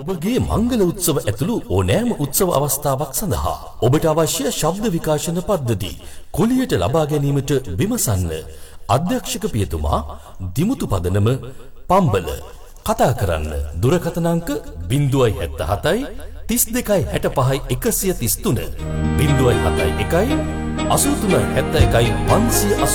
ඔබගේ මංගල උත්සව ඇතුළු ඕනෑම උත්සව අවස්ථාවක් සඳහා ඔබට අවශ්‍ය ශබ්ද විකාශන පද්ධති කුලියට ලබා ගැනීමට විමසන්න. අධ්‍යක්ෂක පියතුමා දිමුතු පදනම පම්බල. කතා කරන්න දුරකථන අංක 077 32 65 133 071 83 71 581